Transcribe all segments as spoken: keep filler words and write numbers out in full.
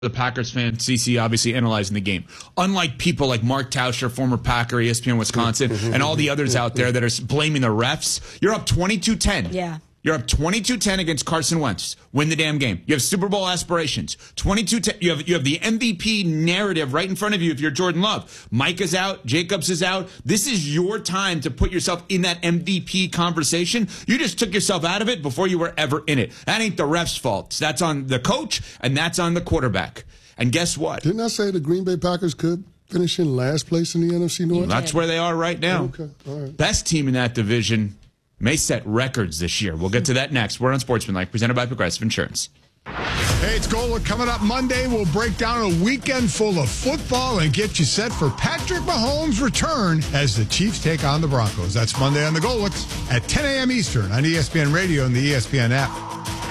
the Packers fan, C C, obviously analyzing the game. Unlike people like Mark Tauscher, former Packer, E S P N Wisconsin, and all the others out there that are blaming the refs, you're up twenty-two ten. Yeah. You're up twenty-two ten against Carson Wentz. Win the damn game. You have Super Bowl aspirations. twenty-two ten. You have, you have the M V P narrative right in front of you if you're Jordan Love. Mike is out. Jacobs is out. This is your time to put yourself in that M V P conversation. You just took yourself out of it before you were ever in it. That ain't the ref's fault. That's on the coach, and that's on the quarterback. And guess what? Didn't I say the Green Bay Packers could finish in last place in the N F C North? That's where they are right now. Okay, all right. Best team in that division may set records this year. We'll get to that next. We're on Sportsmanlike, presented by Progressive Insurance. Hey, it's Gola. Coming up Monday, we'll break down a weekend full of football and get you set for Patrick Mahomes' return as the Chiefs take on the Broncos. That's Monday on the Golix at ten a.m. Eastern on E S P N Radio and the E S P N app.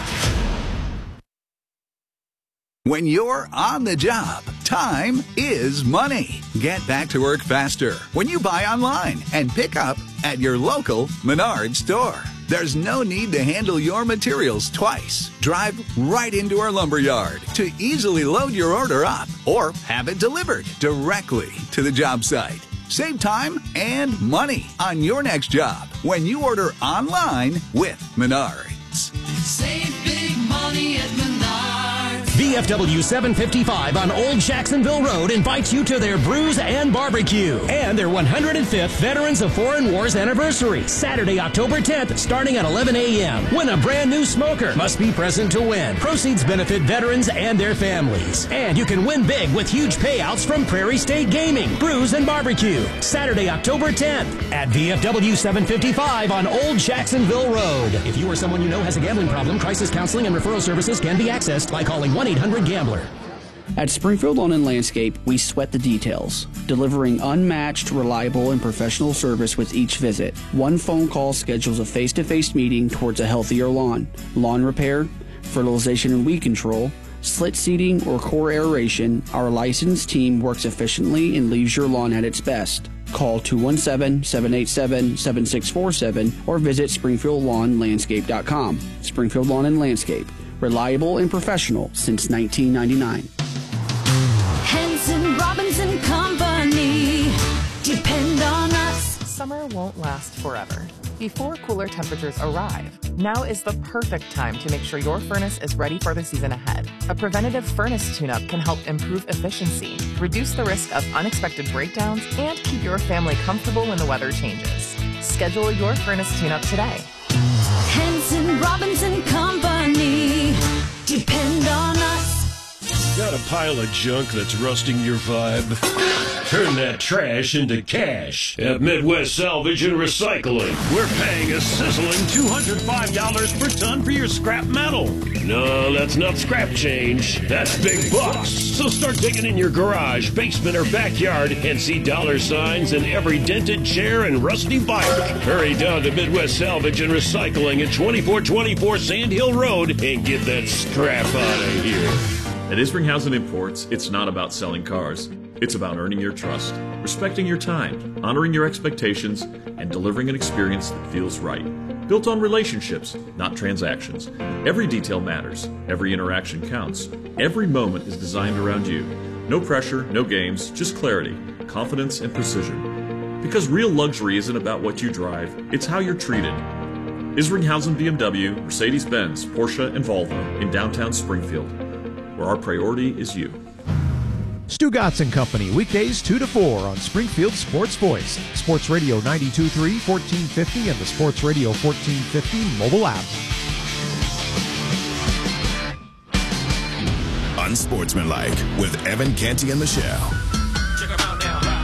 When you're on the job, time is money. Get back to work faster when you buy online and pick up at your local Menards store. There's no need to handle your materials twice. Drive right into our lumber yard to easily load your order up or have it delivered directly to the job site. Save time and money on your next job when you order online with Menards. Save big money at Menards. V F W seven fifty-five on Old Jacksonville Road invites you to their Brews and Barbecue and their one hundred fifth Veterans of Foreign Wars anniversary, Saturday, October tenth, starting at eleven a.m. Win a brand new smoker. Must be present to win. Proceeds benefit veterans and their families. And you can win big with huge payouts from Prairie State Gaming. Brews and Barbecue, Saturday, October tenth at V F W seven fifty-five on Old Jacksonville Road. If you or someone you know has a gambling problem, crisis counseling and referral services can be accessed by calling one eight hundred gambler. At Springfield Lawn and Landscape, we sweat the details, delivering unmatched, reliable, and professional service with each visit. One phone call schedules a face-to-face meeting towards a healthier lawn. Lawn repair, fertilization and weed control, slit seeding, or core aeration, our licensed team works efficiently and leaves your lawn at its best. Call two one seven, seven eight seven, seven six four seven or visit springfield lawn landscape dot com. Springfield Lawn and Landscape. Reliable and professional since nineteen ninety-nine. Henson Robinson Company. Depend on us. Summer won't last forever. Before cooler temperatures arrive, now is the perfect time to make sure your furnace is ready for the season ahead. A preventative furnace tune-up can help improve efficiency, reduce the risk of unexpected breakdowns, and keep your family comfortable when the weather changes. Schedule your furnace tune-up today. Henson Robinson Company. Depend on us. Got a pile of junk that's rusting your vibe? Turn that trash into cash at Midwest Salvage and Recycling. We're paying a sizzling two hundred five dollars per ton for your scrap metal. No, that's not scrap change. That's big bucks. So start digging in your garage, basement, or backyard and see dollar signs in every dented chair and rusty bike. Hurry down to Midwest Salvage and Recycling at twenty-four twenty-four Sand Hill Road and get that scrap out of here. At Isringhausen Imports, it's not about selling cars. It's about earning your trust, respecting your time, honoring your expectations, and delivering an experience that feels right. Built on relationships, not transactions. Every detail matters. Every interaction counts. Every moment is designed around you. No pressure, no games, just clarity, confidence, and precision. Because real luxury isn't about what you drive, it's how you're treated. Isringhausen B M W, Mercedes-Benz, Porsche, and Volvo in downtown Springfield, where our priority is you. Stu Gatz and Company, weekdays two to four on Springfield Sports Voice, Sports Radio ninety-two point three, fourteen fifty, and the Sports Radio fourteen fifty mobile app. Unsportsmanlike with Evan Canty and Michelle. Check them out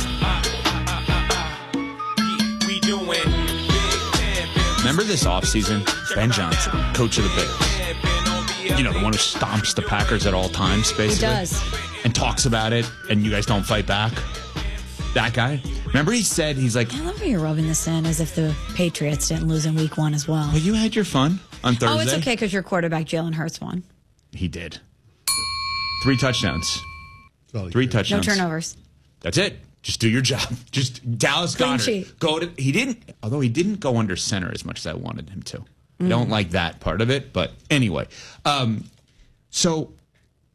now. We doing big man, big. Remember this offseason? Ben Johnson, coach of the Bears. You know, the one who stomps the Packers at all times, basically. He does. And talks about it, and you guys don't fight back. That guy. Remember he said, he's like... I love how you're rubbing this in as if the Patriots didn't lose in week one as well. Well, you had your fun on Thursday. Oh, it's okay because your quarterback, Jalen Hurts, won. He did. Three touchdowns. Three touchdowns. No turnovers. That's it. Just do your job. Just Dallas Clean Goedert. sheet. Go to, he didn't, although he didn't go under center as much as I wanted him to. I don't like that part of it, but anyway. Um, so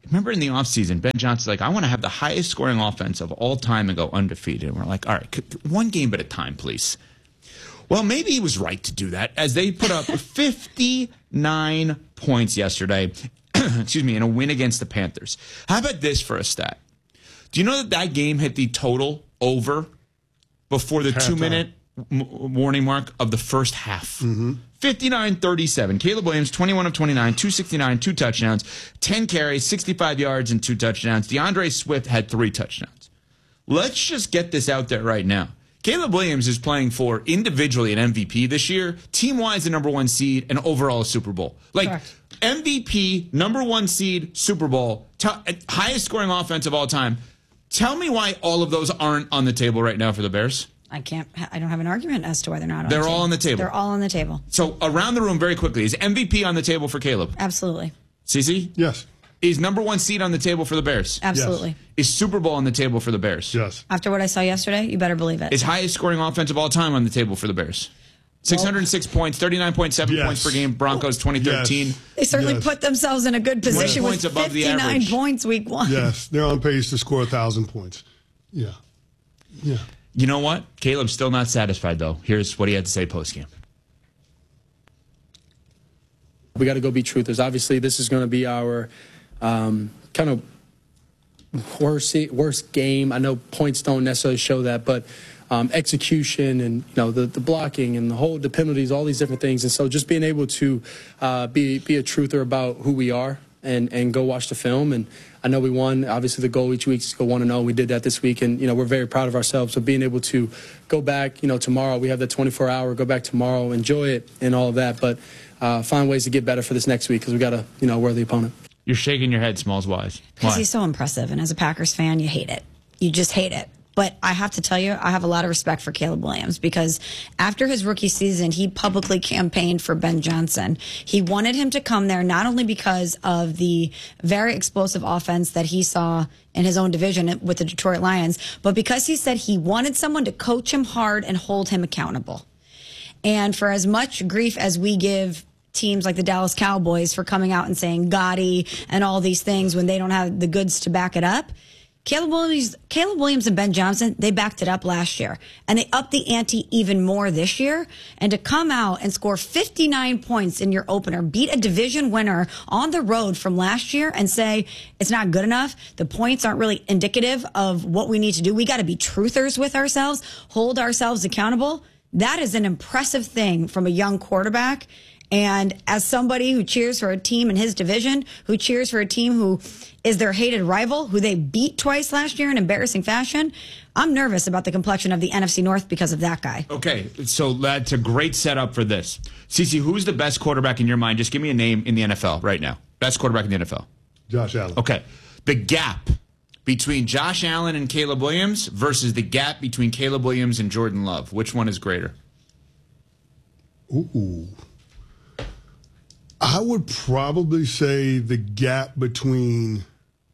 Remember in the offseason, Ben Johnson's like, I want to have the highest scoring offense of all time and go undefeated. And we're like, all right, one game at a time, please. Well, maybe he was right to do that as they put up fifty-nine points yesterday, excuse me, in a win against the Panthers. How about this for a stat? Do you know that that game hit the total over before the Half two-minute m- warning mark of the first half? Mm-hmm. fifty-nine thirty-seven. Caleb Williams, twenty-one of twenty-nine, two sixty-nine, two touchdowns, ten carries, sixty-five yards, and two touchdowns. DeAndre Swift had three touchdowns. Let's just get this out there right now. Caleb Williams is playing for individually an M V P this year, team-wise the number one seed, and overall a Super Bowl. Like, correct. M V P, number one seed, Super Bowl, t- highest scoring offense of all time. Tell me why all of those aren't on the table right now for the Bears. I can't. I don't have an argument as to why they're not on They're the table. all on the table. They're all on the table. So around the room very quickly, is M V P on the table for Caleb? Absolutely. Cece? Yes. Is number one seed on the table for the Bears? Absolutely. Yes. Is Super Bowl on the table for the Bears? Yes. After what I saw yesterday, you better believe it. Is highest scoring offense of all time on the table for the Bears? six hundred six well, points, thirty-nine point seven yes. points per game. Broncos twenty thirteen. Yes. They certainly yes. put themselves in a good position with fifty-nine points week one. Yes, they're on pace to score one thousand points. Yeah. Yeah. You know what? Caleb's still not satisfied, though. Here's what he had to say postgame. We got to go be truthers. Obviously, this is going to be our um, kind of worst, worst game. I know points don't necessarily show that, but um, execution and you know the, the blocking and the whole the penalties, all these different things. And so just being able to uh, be be a truther about who we are and, and go watch the film. And I know we won. Obviously, the goal each week is to go one and oh. We did that this week, and you know we're very proud of ourselves. So being able to go back, you know, tomorrow we have the twenty-four hour. Go back tomorrow, enjoy it, and all of that. But uh, find ways to get better for this next week because we got to, you know, worthy opponent. You're shaking your head, Smalls wise. Because he's so impressive, and as a Packers fan, you hate it. You just hate it. But I have to tell you, I have a lot of respect for Caleb Williams because after his rookie season, he publicly campaigned for Ben Johnson. He wanted him to come there not only because of the very explosive offense that he saw in his own division with the Detroit Lions, but because he said he wanted someone to coach him hard and hold him accountable. And for as much grief as we give teams like the Dallas Cowboys for coming out and saying Gotti and all these things when they don't have the goods to back it up, Caleb Williams, Caleb Williams and Ben Johnson, they backed it up last year. And they upped the ante even more this year. And to come out and score fifty-nine points in your opener, beat a division winner on the road from last year and say it's not good enough, the points aren't really indicative of what we need to do. We got to be truthers with ourselves, hold ourselves accountable. That is an impressive thing from a young quarterback. And as somebody who cheers for a team in his division, who cheers for a team who is their hated rival, who they beat twice last year in embarrassing fashion, I'm nervous about the complexion of the N F C North because of that guy. Okay, so that's a great setup for this. Cece, who's the best quarterback in your mind? Just give me a name in the N F L right now. Best quarterback in the N F L. Josh Allen. Okay. The gap between Josh Allen and Caleb Williams versus the gap between Caleb Williams and Jordan Love. Which one is greater? Ooh. I would probably say the gap between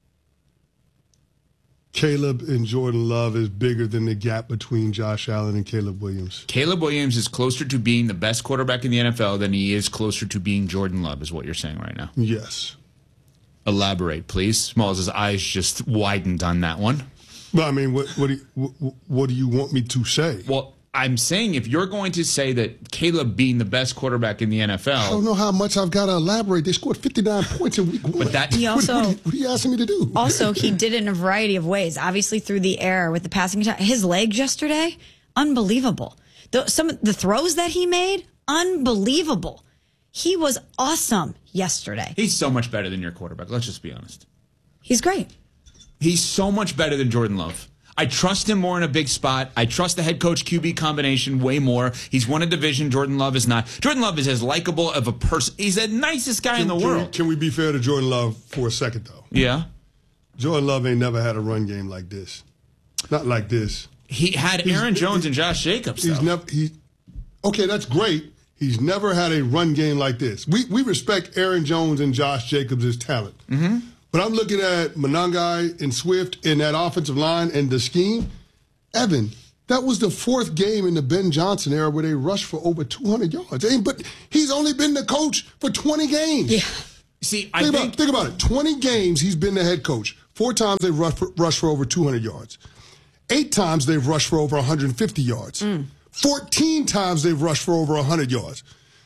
Caleb and Jordan Love is bigger than the gap between Josh Allen and Caleb Williams. Caleb Williams is closer to being the best quarterback in the N F L than he is closer to being Jordan Love, is what you're saying right now. Yes. Elaborate, please. Smalls' eyes just widened on that one. Well, I mean, what, what, do you, what, what do you want me to say? Well, I'm saying if you're going to say that Caleb being the best quarterback in the N F L, I don't know how much I've got to elaborate. They scored fifty-nine points in week one. But that he also, what, what, what are you asking me to do? Also, he did it in a variety of ways. Obviously, through the air with the passing attack. His legs yesterday, unbelievable. The, some of the throws that he made, unbelievable. He was awesome yesterday. He's so much better than your quarterback. Let's just be honest. He's great. He's so much better than Jordan Love. I trust him more in a big spot. I trust the head coach Q B combination way more. He's won a division. Jordan Love is not. Jordan Love is as likable of a person. He's the nicest guy can, in the can world. We, can we be fair to Jordan Love for a second, though? Yeah. Jordan Love ain't never had a run game like this. Not like this. He had he's, Aaron Jones he, and Josh Jacobs. He's though. never. He, okay, that's great. He's never had a run game like this. We we respect Aaron Jones and Josh Jacobs' talent. Mm-hmm. But I'm looking at Monangai and Swift in that offensive line and the scheme. Evan, that was the fourth game in the Ben Johnson era where they rushed for over two hundred yards. But he's only been the coach for twenty games. Yeah. See, I think, think... About, think about it. twenty games he's been the head coach. Four times they've rushed for, rushed for over two hundred yards. Eight times they've rushed for over one hundred fifty yards. Mm. fourteen times they've rushed for over one hundred yards.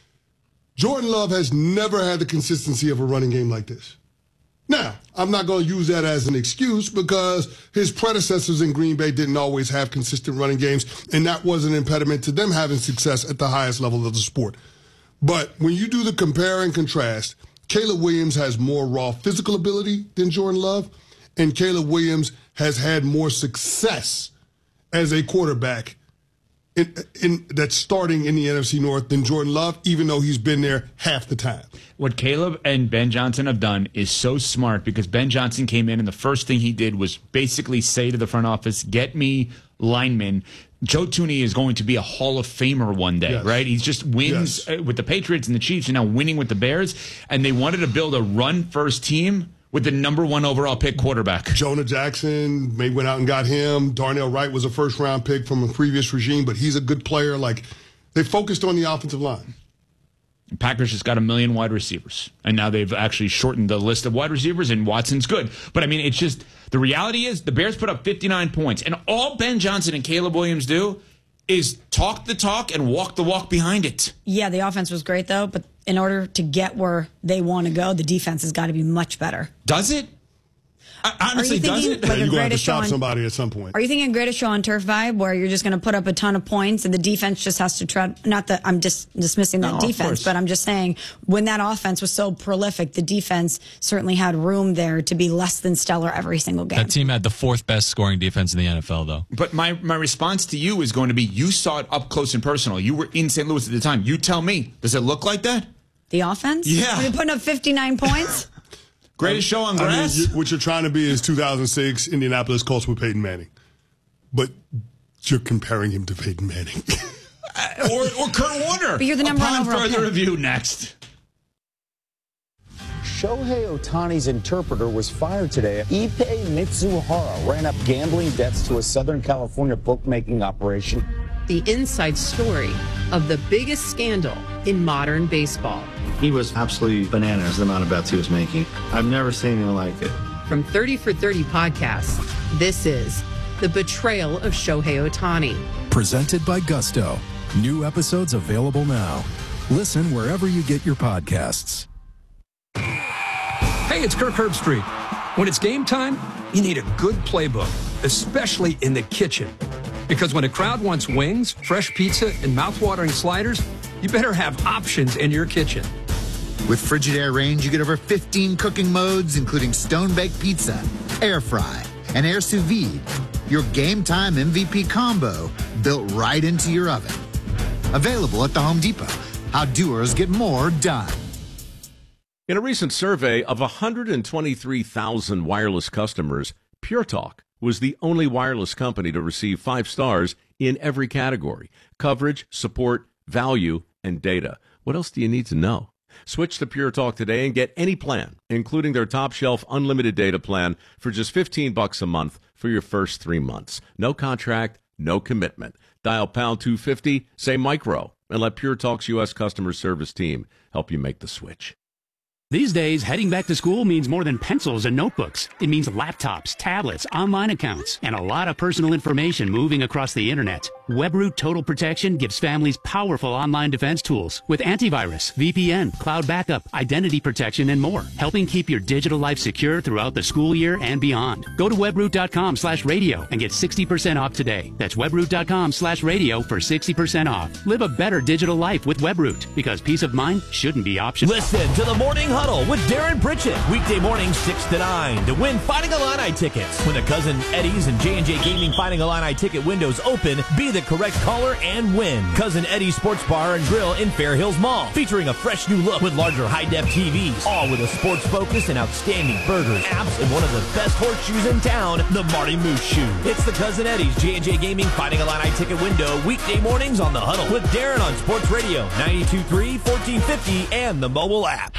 Jordan Love has never had the consistency of a running game like this. Now, I'm not going to use that as an excuse because his predecessors in Green Bay didn't always have consistent running games, and that was an impediment to them having success at the highest level of the sport. But when you do the compare and contrast, Caleb Williams has more raw physical ability than Jordan Love, and Caleb Williams has had more success as a quarterback in, in that's starting in the N F C North than Jordan Love, even though he's been there half the time. What Caleb and Ben Johnson have done is so smart because Ben Johnson came in and the first thing he did was basically say to the front office, get me linemen. Joe Thuney is going to be a Hall of Famer one day, yes. right? He just wins yes. with the Patriots and the Chiefs and now winning with the Bears. And they wanted to build a run-first team with the number one overall pick quarterback. Jonah Jackson, they went out and got him. Darnell Wright was a first-round pick from a previous regime, but he's a good player. Like, they focused on the offensive line. Packers just got a million wide receivers, and now they've actually shortened the list of wide receivers, and Watson's good. But, I mean, it's just the reality is the Bears put up fifty-nine points, and all Ben Johnson and Caleb Williams do is talk the talk and walk the walk behind it. Yeah, the offense was great, though, but in order to get where they want to go, the defense has got to be much better. Does it? I, honestly, does it? Like yeah, you're going to have to stop somebody at some point. Are you thinking greatest show on turf vibe where you're just going to put up a ton of points and the defense just has to try? Not that I'm just dismissing that no, defense, but I'm just saying when that offense was so prolific, the defense certainly had room there to be less than stellar every single game. That team had the fourth best scoring defense in the N F L, though. But my, my response to you is going to be, you saw it up close and personal. You were in Saint Louis at the time. You tell me, does it look like that? The offense? Yeah. Are you putting up fifty-nine points? Greatest show on grass? I mean, you, what you're trying to be is two thousand six Indianapolis Colts with Peyton Manning. But you're comparing him to Peyton Manning. uh, or, or Kurt Warner. But you're the number Upon one overall further pick. review next. Shohei Ohtani's interpreter was fired today. Ippei Mitsuhara ran up gambling debts to a Southern California bookmaking operation. The inside story of the biggest scandal in modern baseball. He was absolutely bananas, the amount of bets he was making. I've never seen anything like it. From thirty for thirty podcasts, this is The Betrayal of Shohei Ohtani. Presented by Gusto. New episodes available now. Listen wherever you get your podcasts. Hey, it's Kirk Herbstreit. When it's game time, you need a good playbook, especially in the kitchen. Because when a crowd wants wings, fresh pizza, and mouthwatering sliders, you better have options in your kitchen. With Frigidaire Range, you get over fifteen cooking modes, including stone-baked pizza, air fry, and air sous vide. Your game time M V P combo built right into your oven. Available at the Home Depot. How doers get more done. In a recent survey of one hundred twenty-three thousand wireless customers, Pure Talk was the only wireless company to receive five stars in every category: coverage, support, value, and data. What else do you need to know? Switch to Pure Talk today and get any plan, including their top shelf unlimited data plan for just fifteen bucks a month for your first three months. No contract, no commitment. Dial pound two fifty, say micro, and let Pure Talk's U S customer service team help you make the switch. These days, heading back to school means more than pencils and notebooks. It means laptops, tablets, online accounts, and a lot of personal information moving across the internet. WebRoot Total Protection gives families powerful online defense tools with antivirus, V P N, cloud backup, identity protection, and more, helping keep your digital life secure throughout the school year and beyond. Go to webroot.com slash radio and get sixty percent off today. That's webroot.com slash radio for sixty percent off. Live a better digital life with WebRoot, because peace of mind shouldn't be optional. Listen to the Morning Huddle with Darren Pritchett. Weekday mornings six to nine to win Fighting Illini tickets. When the Cousin Eddie's and J and J Gaming Fighting Illini ticket windows open, be the correct caller and win. Cousin Eddie's Sports Bar and Grill in Fair Hills Mall, featuring a fresh new look with larger high-def T Vs, all with a sports focus and outstanding burgers, apps, and one of the best horseshoes in town, the Marty Moose Shoe. It's the Cousin Eddie's J and J Gaming Fighting Illini ticket window, weekday mornings on The Huddle with Darren on Sports Radio, ninety-two point three, fourteen fifty, and the mobile app.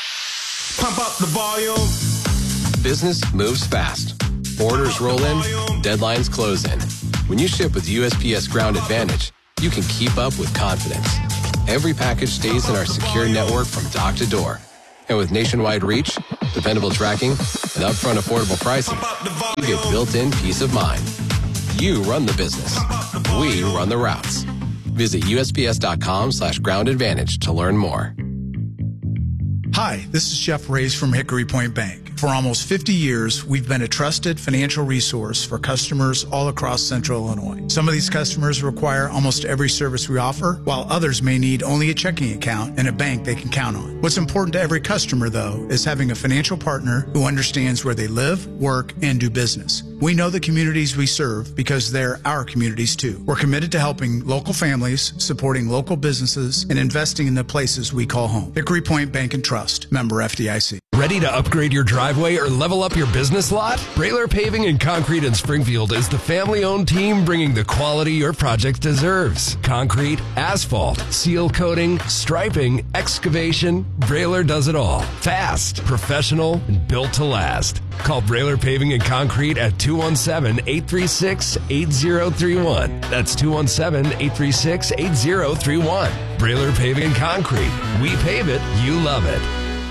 Pump up the volume. Business moves fast. Orders roll in, deadlines close in. When you ship with U S P S Ground Advantage, you can keep up with confidence. Every package stays in our secure network from dock to door. And with nationwide reach, dependable tracking, and upfront affordable pricing, you get built-in peace of mind. You run the business. We run the routes. Visit U S P S dot com slash ground advantage to learn more. Hi, this is Jeff Reyes from Hickory Point Bank. For almost fifty years, we've been a trusted financial resource for customers all across Central Illinois. Some of these customers require almost every service we offer, while others may need only a checking account and a bank they can count on. What's important to every customer, though, is having a financial partner who understands where they live, work, and do business. We know the communities we serve because they're our communities, too. We're committed to helping local families, supporting local businesses, and investing in the places we call home. Hickory Point Bank and Trust, member F D I C. Ready to upgrade your driveway or level up your business lot? Brailer Paving and Concrete in Springfield is the family-owned team bringing the quality your project deserves. Concrete, asphalt, seal coating, striping, excavation. Brailer does it all. Fast, professional, and built to last. Call Brailer Paving and Concrete at two one seven, eight three six, eight zero three one. That's two one seven, eight three six, eight zero three one. Brailer Paving and Concrete. We pave it, you love it.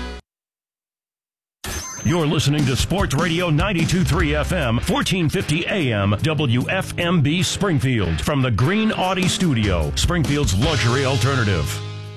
You're listening to Sports Radio ninety-two point three F M, fourteen fifty A M, W F M B Springfield. From the Green Audi Studio, Springfield's luxury alternative.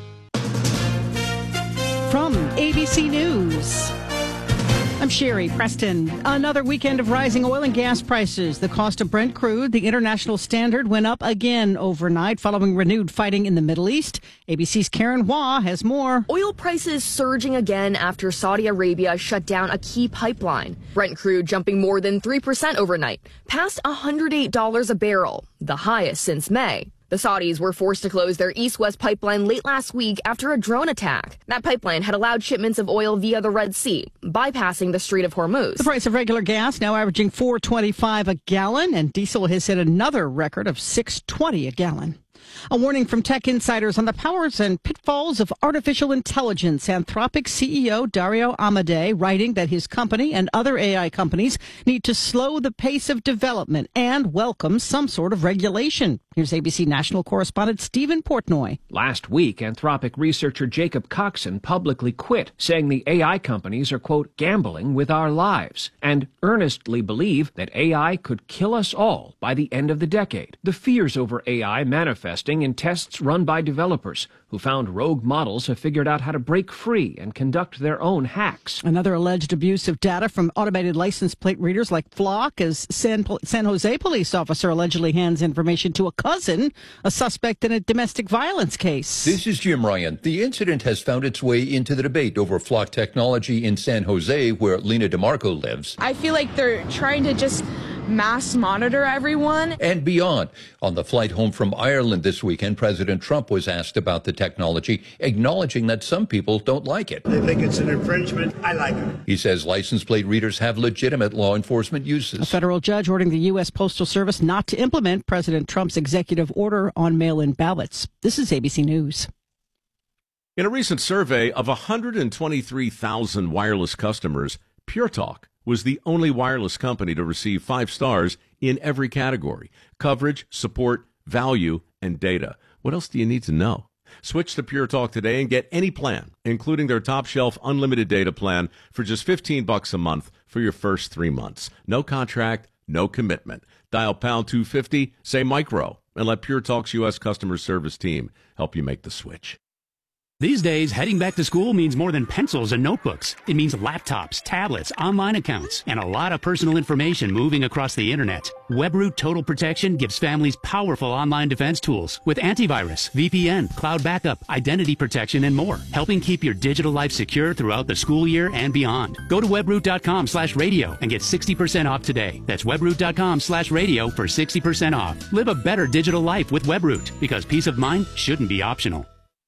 From A B C News, I'm Sherry Preston. Another weekend of rising oil and gas prices. The cost of Brent crude, the international standard, went up again overnight following renewed fighting in the Middle East. A B C's Karen Hua has more. Oil prices surging again after Saudi Arabia shut down a key pipeline. Brent crude jumping more than three percent overnight, past one hundred eight dollars a barrel, the highest since May. The Saudis were forced to close their east-west pipeline late last week after a drone attack. That pipeline had allowed shipments of oil via the Red Sea, bypassing the Strait of Hormuz. The price of regular gas now averaging four twenty-five a gallon, and diesel has hit another record of six twenty a gallon. A warning from tech insiders on the powers and pitfalls of artificial intelligence. Anthropic C E O Dario Amodei writing that his company and other A I companies need to slow the pace of development and welcome some sort of regulation. Here's A B C national correspondent Stephen Portnoy. Last week, Anthropic researcher Jacob Coxon publicly quit, saying the A I companies are, quote, gambling with our lives, and earnestly believe that A I could kill us all by the end of the decade. The fears over A I manifesting in tests run by developers who found rogue models have figured out how to break free and conduct their own hacks. Another alleged abuse of data from automated license plate readers like Flock as San, San Jose police officer allegedly hands information to a cousin, a suspect in a domestic violence case. This is Jim Ryan. The incident has found its way into the debate over Flock technology in San Jose, where Lena DeMarco lives. I feel like they're trying to just mass monitor everyone. And beyond. On the flight home from Ireland this weekend, President Trump was asked about the technology, acknowledging that some people don't like it. They think it's an infringement. I like it. He says license plate readers have legitimate law enforcement uses. A federal judge ordering the U S. Postal Service not to implement President Trump's executive order on mail-in ballots. This is A B C News. In a recent survey of one hundred twenty-three thousand wireless customers, Pure Talk was the only wireless company to receive five stars in every category: coverage, support, value, and data. What else do you need to know? Switch to Pure Talk today and get any plan, including their top shelf unlimited data plan, for just fifteen bucks a month for your first three months. No contract, no commitment. Dial pound two fifty, say micro, and let Pure Talk's U S customer service team help you make the switch. These days, heading back to school means more than pencils and notebooks. It means laptops, tablets, online accounts, and a lot of personal information moving across the internet. Webroot Total Protection gives families powerful online defense tools with antivirus, V P N, cloud backup, identity protection, and more, helping keep your digital life secure throughout the school year and beyond. Go to webroot.com slash radio and get sixty percent off today. That's webroot.com slash radio for sixty percent off. Live a better digital life with Webroot, because peace of mind shouldn't be optional.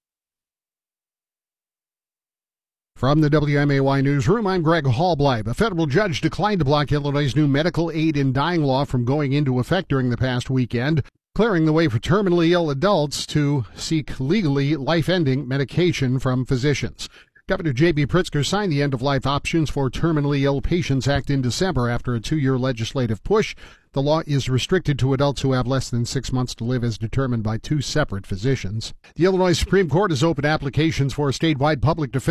From the W M A Y Newsroom, I'm Greg Hallbleib. A federal judge declined to block Illinois' new medical aid in dying law from going into effect during the past weekend, clearing the way for terminally ill adults to seek legally life-ending medication from physicians. Governor J B. Pritzker signed the End-of-Life Options for Terminally Ill Patients Act in December after a two-year legislative push. The law is restricted to adults who have less than six months to live as determined by two separate physicians. The Illinois Supreme Court has opened applications for a statewide public defender.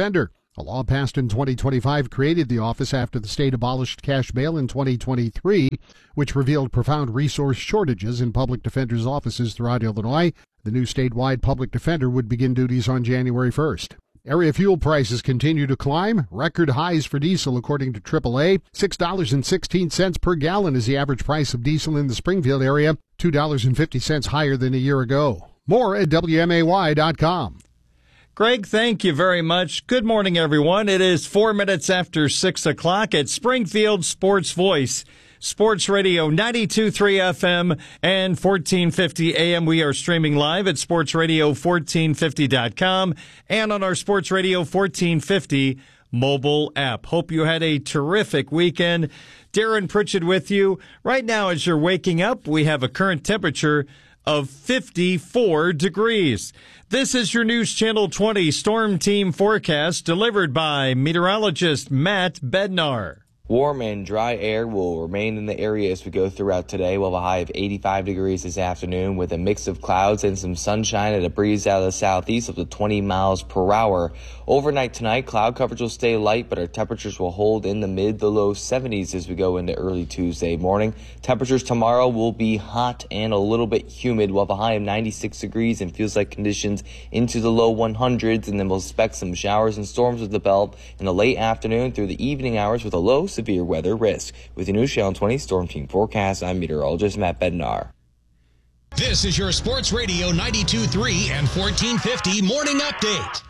A law passed in twenty twenty-five created the office after the state abolished cash bail in twenty twenty-three, which revealed profound resource shortages in public defenders' offices throughout Illinois. The new statewide public defender would begin duties on January first. Area fuel prices continue to climb. Record highs for diesel, according to triple A. six dollars and sixteen cents per gallon is the average price of diesel in the Springfield area, two dollars and fifty cents higher than a year ago. More at W M A Y dot com. Greg, thank you very much. Good morning, everyone. It is four minutes after six o'clock at Springfield Sports Voice, Sports Radio ninety-two point three F M and fourteen fifty A M. We are streaming live at sports radio fourteen fifty dot com and on our Sports Radio fourteen fifty mobile app. Hope you had a terrific weekend. Darren Pritchett with you. Right now, as you're waking up, we have a current temperature of fifty-four degrees. This is your News Channel twenty Storm Team forecast delivered by meteorologist Matt Bednar. Warm and dry air will remain in the area as we go throughout today. We'll have a high of eighty-five degrees this afternoon with a mix of clouds and some sunshine and a breeze out of the southeast up to twenty miles per hour. Overnight tonight, cloud coverage will stay light, but our temperatures will hold in the mid to low seventies as we go into early Tuesday morning. Temperatures tomorrow will be hot and a little bit humid. We'll have a high of ninety-six degrees and feels like conditions into the low hundreds, and then we'll expect some showers and storms with the belt in the late afternoon through the evening hours with a low severe weather risk. With the News Channel twenty Storm Team forecast, I'm meteorologist Matt Bednar. This is your Sports Radio ninety-two point three and fourteen fifty Morning Update.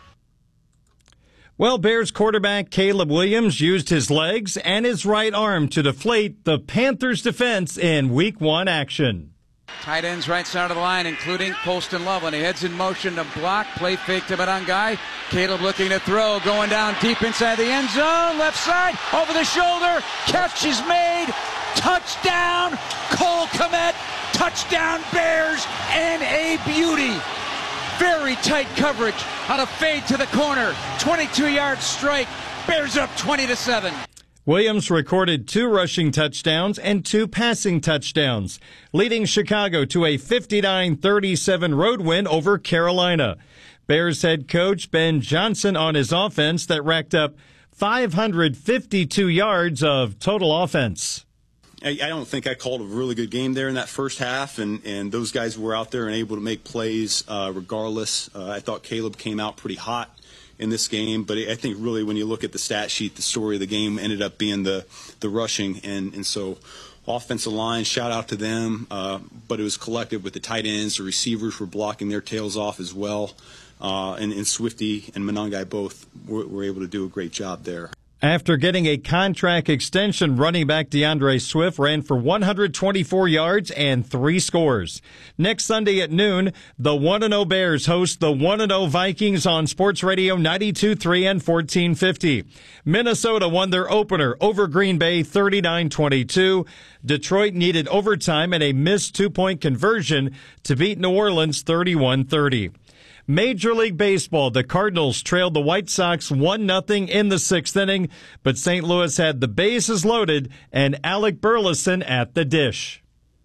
Well, Bears quarterback Caleb Williams used his legs and his right arm to deflate the Panthers' defense in Week one action. Tight ends right side of the line, including Colston Loveland. He heads in motion to block, play fake to Barangai. Caleb looking to throw, going down deep inside the end zone, left side, over the shoulder, catch is made, touchdown, Cole Kmet, touchdown Bears, and a beauty. Very tight coverage on a fade to the corner, twenty-two yard strike, Bears up twenty to seven. Williams recorded two rushing touchdowns and two passing touchdowns, leading Chicago to a fifty-nine thirty-seven road win over Carolina. Bears head coach Ben Johnson on his offense that racked up five hundred fifty-two yards of total offense. I don't think I called a really good game there in that first half, and, and those guys were out there and able to make plays uh, regardless. Uh, I thought Caleb came out pretty hot in this game, but I think really when you look at the stat sheet, the story of the game ended up being the, the rushing, and, and so offensive line, shout out to them, uh, but it was collective with the tight ends. The receivers were blocking their tails off as well, uh, and, and Swifty and Monangai both were, were able to do a great job there. After getting a contract extension, running back DeAndre Swift ran for one hundred twenty-four yards and three scores. Next Sunday at noon, the one and oh Bears host the one and oh Vikings on Sports Radio ninety-two point three and fourteen fifty. Minnesota won their opener over Green Bay thirty-nine twenty-two. Detroit needed overtime and a missed two-point conversion to beat New Orleans thirty-one thirty. Major League Baseball, the Cardinals trailed the White Sox one nothing in the sixth inning, but Saint Louis had the bases loaded and Alec Burleson at the dish.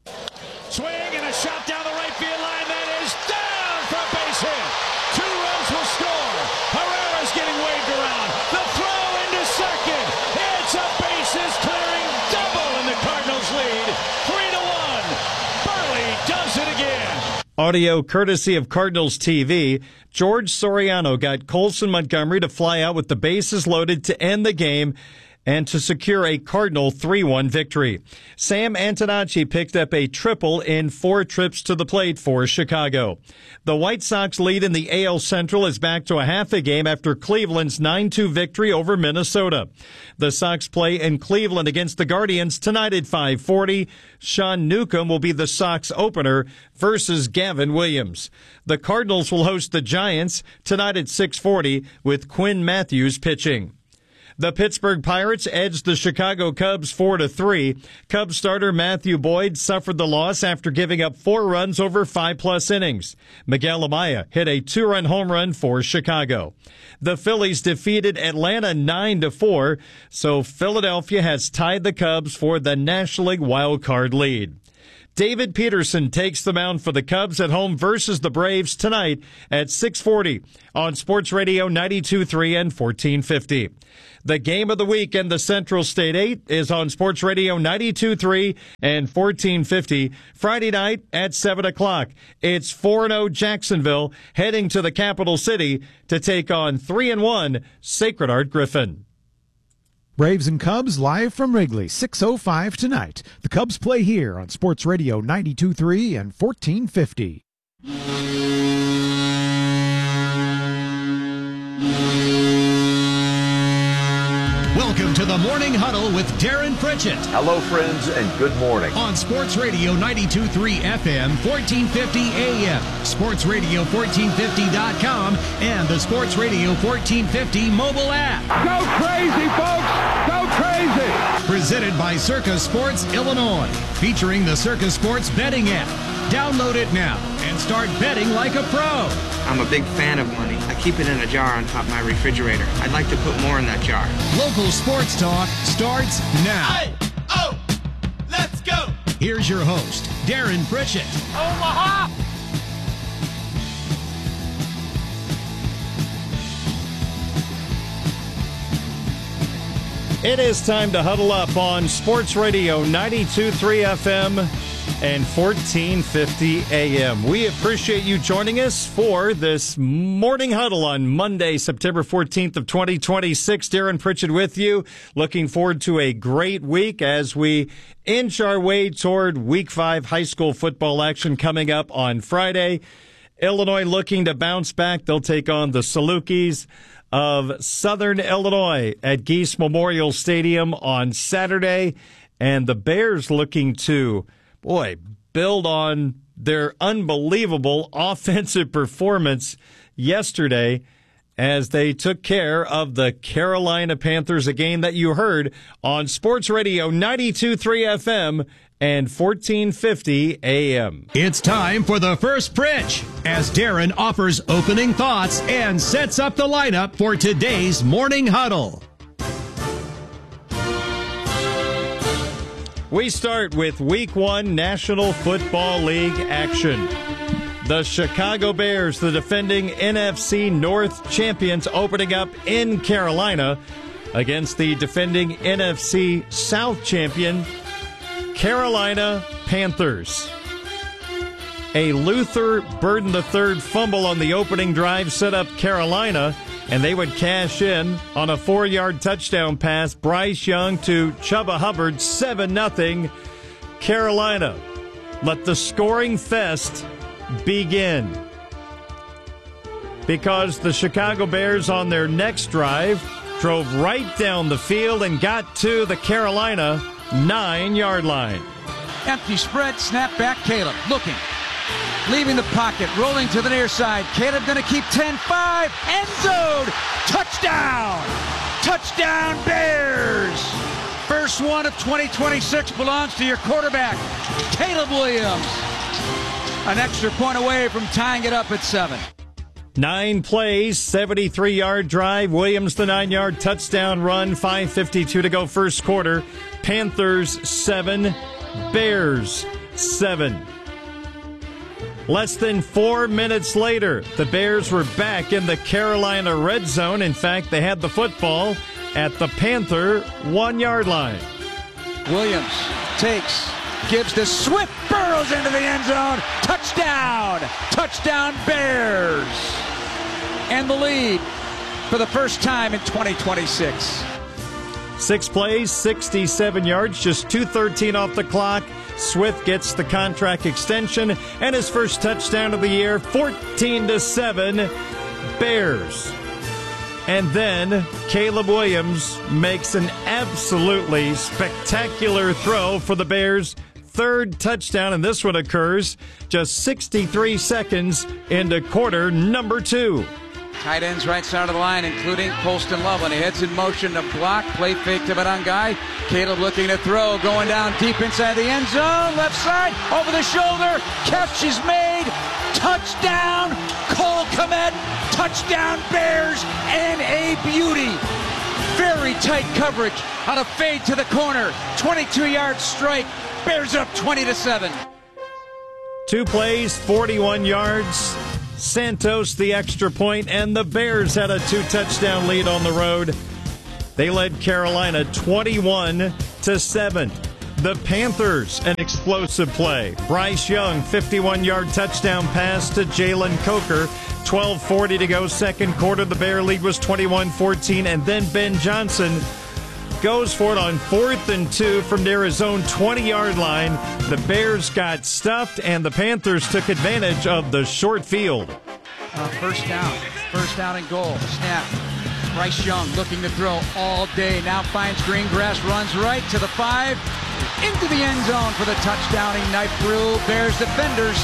Swing and a shot down the right field line. That is down for a base hit. Two runs will score. Herrera's getting waved around. The throw into second. It's a bases clearing double and the Cardinals lead. Three to one. Burley does it again. Audio courtesy of Cardinals T V. George Soriano got Colson Montgomery to fly out with the bases loaded to end the game and to secure a Cardinal three one victory. Sam Antonacci picked up a triple in four trips to the plate for Chicago. The White Sox lead in the A L Central is back to a half a game after Cleveland's nine two victory over Minnesota. The Sox play in Cleveland against the Guardians tonight at five forty. Sean Newcomb will be the Sox opener versus Gavin Williams. The Cardinals will host the Giants tonight at six forty with Quinn Matthews pitching. The Pittsburgh Pirates edged the Chicago Cubs four to three. Cubs starter Matthew Boyd suffered the loss after giving up four runs over five-plus innings. Miguel Amaya hit a two-run home run for Chicago. The Phillies defeated Atlanta nine to four, so Philadelphia has tied the Cubs for the National League wild card lead. David Peterson takes the mound for the Cubs at home versus the Braves tonight at six forty on Sports Radio ninety-two point three and fourteen fifty. The game of the week in the Central State eight is on Sports Radio ninety-two point three and fourteen fifty Friday night at seven o'clock. It's four and oh Jacksonville heading to the capital city to take on three and one Sacred Heart Griffin. Braves and Cubs live from Wrigley, six oh five tonight. The Cubs play here on Sports Radio ninety-two point three and fourteen fifty. Welcome to the Morning Huddle with Darren Pritchett. Hello, friends, and good morning. On Sports Radio ninety-two point three F M, fourteen fifty A M, sports radio fourteen fifty dot com, and the Sports Radio fourteen fifty mobile app. Go crazy, folks! Go crazy! Presented by Circa Sports Illinois, featuring the Circa Sports betting app. Download it now and start betting like a pro. I'm a big fan of money. I keep it in a jar on top of my refrigerator. I'd like to put more in that jar. Local sports talk starts now. Hey, oh, let's go. Here's your host, Darren Pritchett. Omaha! It is time to huddle up on Sports Radio ninety-two point three F M and fourteen fifty A M. We appreciate you joining us for this morning huddle on Monday, September fourteenth of twenty twenty-six. Darren Pritchett with you. Looking forward to a great week as we inch our way toward week five high school football action coming up on Friday. Illinois looking to bounce back. They'll take on the Salukis of Southern Illinois at Geese Memorial Stadium on Saturday. And the Bears looking to, boy, build on their unbelievable offensive performance yesterday as they took care of the Carolina Panthers, a game that you heard on Sports Radio ninety-two point three F M and fourteen fifty A M. It's time for the first Pritch as Darren offers opening thoughts and sets up the lineup for today's Morning Huddle. We start with Week one National Football League action. The Chicago Bears, the defending N F C North champions, opening up in Carolina against the defending N F C South champion, Carolina Panthers. A Luther Burden the third fumble on the opening drive set up Carolina, and they would cash in on a four-yard touchdown pass. Bryce Young to Chuba Hubbard, seven nothing Carolina. Let the scoring fest begin. Because the Chicago Bears on their next drive drove right down the field and got to the Carolina nine-yard line. Empty spread, snap back, Caleb looking. Leaving the pocket, rolling to the near side. Caleb going to keep ten five. End zone. Touchdown. Touchdown Bears. First one of twenty twenty-six belongs to your quarterback, Caleb Williams. An extra point away from tying it up at seven. Nine plays, seventy-three-yard drive. Williams the nine-yard touchdown run. five fifty-two to go first quarter. Panthers seven, Bears seven. Less than four minutes later, the Bears were back in the Carolina red zone. In fact, they had the football at the Panther one-yard line. Williams takes, gives to Swift, burrows into the end zone. Touchdown! Touchdown Bears! And the lead for the first time in twenty twenty-six. Six plays, sixty-seven yards, just two thirteen off the clock. Swift gets the contract extension and his first touchdown of the year, fourteen to seven Bears. And then Caleb Williams makes an absolutely spectacular throw for the Bears' third touchdown, and this one occurs just sixty-three seconds into quarter number two. Tight ends right side of the line, including Colston Loveland. He heads in motion to block. Play fake to Barangai. Caleb looking to throw. Going down deep inside the end zone. Left side. Over the shoulder. Catch is made. Touchdown. Cole Kmet. Touchdown Bears. And a beauty. Very tight coverage on a fade to the corner. twenty-two-yard strike. Bears up twenty to seven. Two plays, forty-one yards. Santos the extra point, and the Bears had a two-touchdown lead on the road. They led Carolina twenty-one to seven. The Panthers, an explosive play. Bryce Young, fifty-one-yard touchdown pass to Jalen Coker. twelve forty to go, second quarter. The Bear lead was twenty-one fourteen, and then Ben Johnson goes for it on fourth and two from near his own twenty-yard line. The Bears got stuffed, and the Panthers took advantage of the short field. Uh, first down. First down and goal. Snap. Bryce Young looking to throw all day. Now finds Greengrass, runs right to the five. Into the end zone for the touchdown. He knifed through Bears defenders.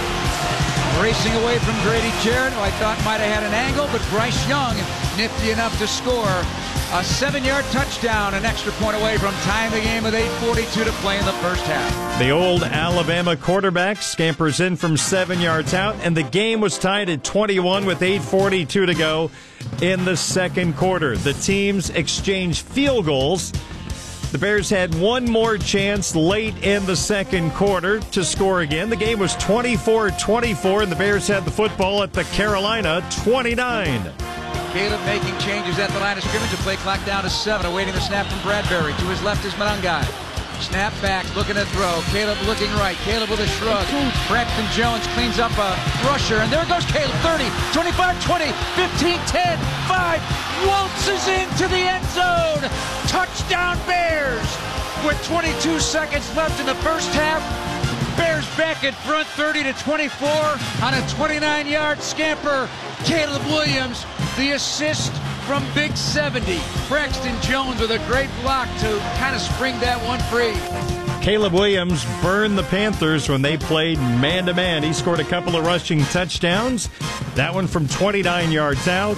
Racing away from Grady Jarrett, who I thought might have had an angle, but Bryce Young nifty enough to score. A seven-yard touchdown, an extra point away from tying the game with eight forty-two to play in the first half. The old Alabama quarterback scampers in from seven yards out, and the game was tied at twenty-one with eight forty-two to go in the second quarter. The teams exchanged field goals. The Bears had one more chance late in the second quarter to score again. The game was twenty-four twenty-four, and the Bears had the football at the Carolina twenty-nine. Caleb making changes at the line of scrimmage. The play clock down to seven, awaiting the snap from Bradbury. To his left is Monangai. Snap back, looking to throw. Caleb looking right. Caleb with a shrug. Braxton Jones cleans up a rusher, and there goes Caleb. thirty, twenty-five, twenty, fifteen, ten, five. Waltzes into the end zone. Touchdown Bears. With twenty-two seconds left in the first half. Bears back in front, thirty to twenty-four on a twenty-nine-yard scamper. Caleb Williams, the assist from Big seventy. Braxton Jones with a great block to kind of spring that one free. Caleb Williams burned the Panthers when they played man-to-man. He scored a couple of rushing touchdowns. That one from twenty-nine yards out.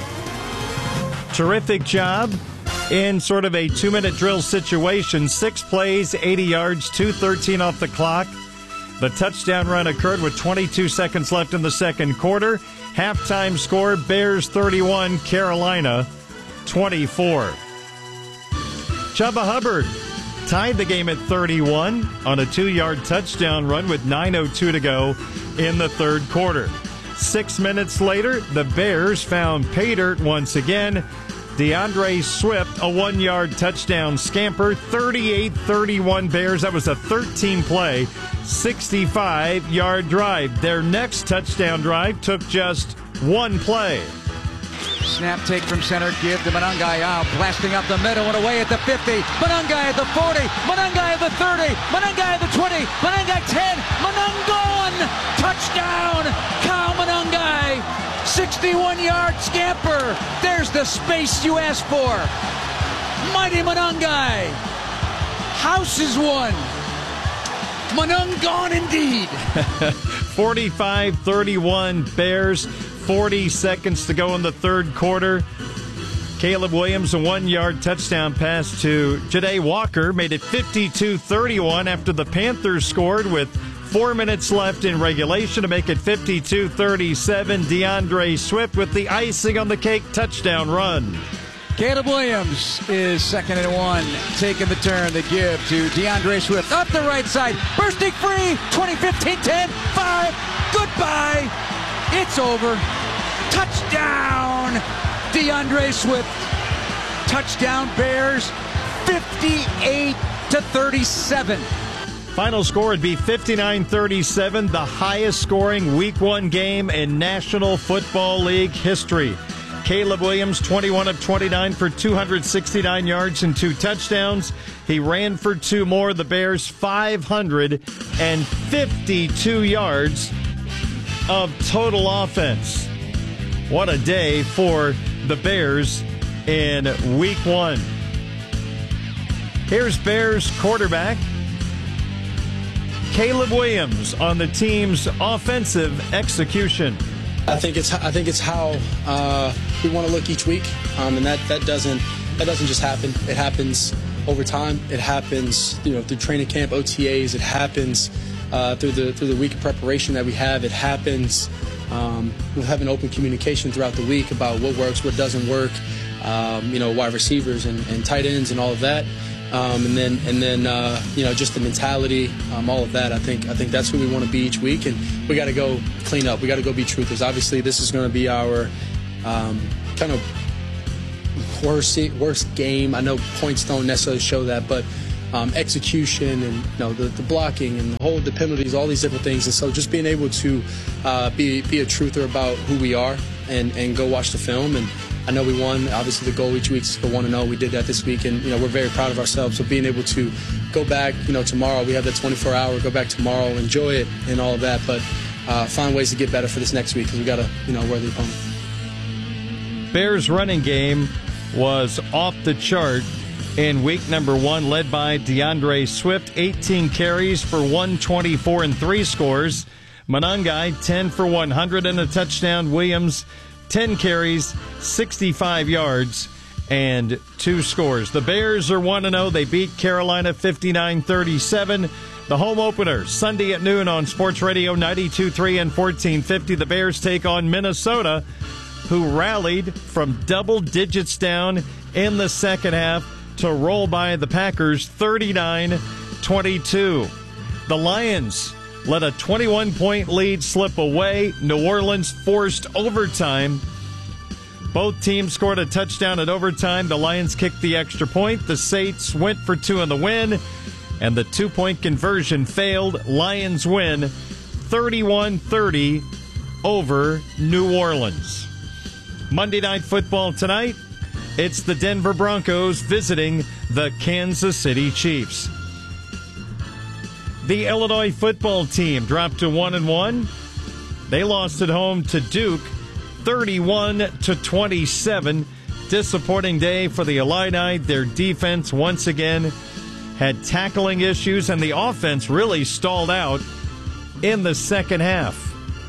Terrific job in sort of a two-minute drill situation. Six plays, eighty yards, two thirteen off the clock. The touchdown run occurred with twenty-two seconds left in the second quarter. Halftime score, Bears thirty-one, Carolina twenty-four. Chuba Hubbard tied the game at thirty-one on a two-yard touchdown run with nine oh two to go in the third quarter. Six minutes later, the Bears found pay dirt once again. DeAndre Swift, a one-yard touchdown scamper, thirty-eight thirty-one Bears. That was a thirteen-play, sixty-five-yard drive. Their next touchdown drive took just one play. Snap take from center, give to Monangai out, blasting up the middle and away at the fifty. Monangai at the forty, Monangai at the thirty, Monangai at the twenty, Monangai ten, Monangon! Touchdown! Kyle Monangai! sixty-one-yard scamper. There's the space you asked for. Mighty Monangai. House is won. Monangon indeed. forty-five thirty-one Bears. forty seconds to go in the third quarter. Caleb Williams, a one-yard touchdown pass to Ja'Day Walker, made it fifty-two thirty-one after the Panthers scored with four minutes left in regulation to make it fifty-two thirty-seven. DeAndre Swift with the icing on the cake touchdown run. Caleb Williams is second and one, taking the turn to give to DeAndre Swift. Up the right side, bursting free, twenty, fifteen, ten, five, goodbye. It's over. Touchdown, DeAndre Swift. Touchdown Bears, fifty-eight to thirty-seven. Final score would be fifty-nine thirty-seven, the highest scoring week one game in National Football League history. Caleb Williams, twenty-one of twenty-nine for two hundred sixty-nine yards and two touchdowns. He ran for two more. The Bears, five hundred fifty-two yards of total offense. What a day for the Bears in week one. Here's Bears quarterback Caleb Williams on the team's offensive execution. I think it's I think it's how uh, we want to look each week, um, and that, that doesn't that doesn't just happen. It happens over time. It happens, you know, through training camp, O T As. It happens uh, through the through the week of preparation that we have. It happens um, with having open communication throughout the week about what works, what doesn't work. Um, you know, wide receivers and, and tight ends and all of that. Um, and then, and then, uh, you know, just the mentality, um, all of that. I think, I think that's who we want to be each week, and we got to go clean up. We got to go be truthers. Obviously, this is going to be our um, kind of worst, worst game. I know points don't necessarily show that, but um, execution and you know the, the blocking and the whole the penalties, all these different things. And so, just being able to uh, be be a truther about who we are and and go watch the film. And I know we won. Obviously, the goal each week is to one and oh. We did that this week, and you know we're very proud of ourselves. So being able to go back, you know, tomorrow we have that twenty-four hour. Go back tomorrow, enjoy it, and all of that. But uh, find ways to get better for this next week because we got to, you know, wear the opponent. Bears running game was off the chart in week number one, led by DeAndre Swift, eighteen carries for one twenty-four and three scores. Monangai, ten for one hundred and a touchdown. Williams, ten carries, sixty-five yards, and two scores. The Bears are one and oh. They beat Carolina fifty-nine thirty-seven. The home opener, Sunday at noon on Sports Radio ninety-two point three and fourteen fifty. The Bears take on Minnesota, who rallied from double digits down in the second half to roll by the Packers thirty-nine twenty-two. The Lions let a twenty-one point lead slip away. New Orleans forced overtime. Both teams scored a touchdown at overtime. The Lions kicked the extra point. The Saints went for two in the win, and the two-point conversion failed. Lions win thirty-one thirty over New Orleans. Monday Night Football tonight. It's the Denver Broncos visiting the Kansas City Chiefs. The Illinois football team dropped to one and one. They lost at home to Duke, thirty-one to twenty-seven. Disappointing day for the Illini. Their defense once again had tackling issues, and the offense really stalled out in the second half.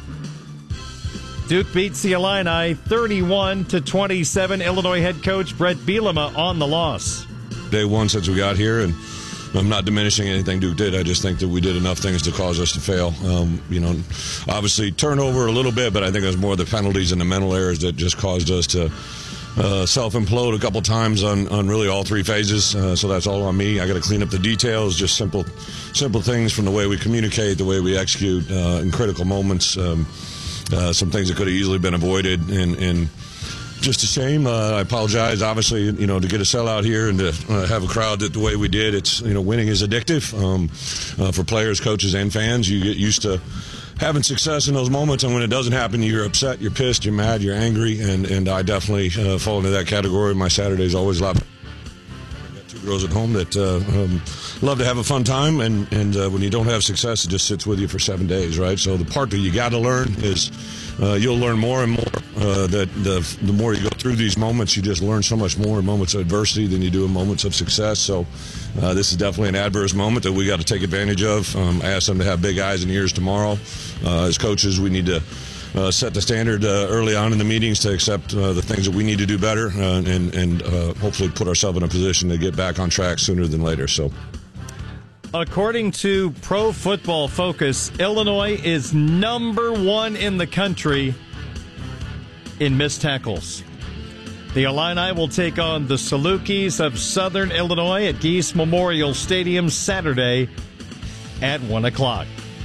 Duke beats the Illini thirty-one to twenty-seven. Illinois head coach Brett Bielema on the loss. Day one since we got here, and I'm not diminishing anything Duke did. I just think that we did enough things to cause us to fail. Um, you know, obviously turnover a little bit, but I think it was more the penalties and the mental errors that just caused us to uh, self-implode a couple times on, on really all three phases. Uh, so that's all on me. I got to clean up the details, just simple, simple things from the way we communicate, the way we execute uh, in critical moments. Um, uh, some things that could have easily been avoided, and, and just a shame. Uh, I apologize, obviously, you know, to get a sellout here and to uh, have a crowd that the way we did. It's, you know, winning is addictive um, uh, for players, coaches, and fans. You get used to having success in those moments, and when it doesn't happen, you're upset, you're pissed, you're mad, you're angry, and, and I definitely uh, fall into that category. My Saturday's always a lot better. I've got two girls at home that uh, um, love to have a fun time, and, and uh, when you don't have success, it just sits with you for seven days, right? So the part that you got to learn is uh, you'll learn more and more. Uh, that the the more you go through these moments, you just learn so much more in moments of adversity than you do in moments of success. So uh, this is definitely an adverse moment that we got to take advantage of. Um, I asked them to have big eyes and ears tomorrow. Uh, as coaches, we need to uh, set the standard uh, early on in the meetings to accept uh, the things that we need to do better, uh, and, and uh, hopefully put ourselves in a position to get back on track sooner than later. So. According to Pro Football Focus, Illinois is number one in the country in missed tackles. The Illini will take on the Salukis of Southern Illinois at Geese Memorial Stadium Saturday at one o'clock.